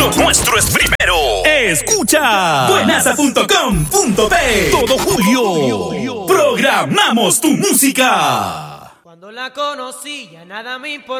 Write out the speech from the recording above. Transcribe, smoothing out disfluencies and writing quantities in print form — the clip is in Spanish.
Lo nuestro es primero. Escucha buenaza.com.pe. Todo julio programamos tu música. Cuando la conocí ya nada me importaba.